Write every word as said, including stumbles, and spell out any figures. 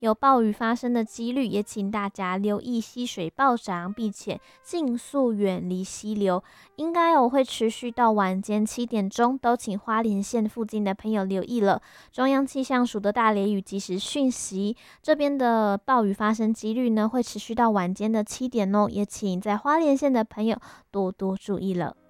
有暴雨发生的几率，也请大家留意溪水暴涨，并且尽速远离溪流。应该哦会持续到晚间七点钟，都请花莲县附近的朋友留意了。中央气象署的大雷雨即时讯息，这边的暴雨发生几率呢会持续到晚间的七点哦，也请在花莲县的朋友多多注意了。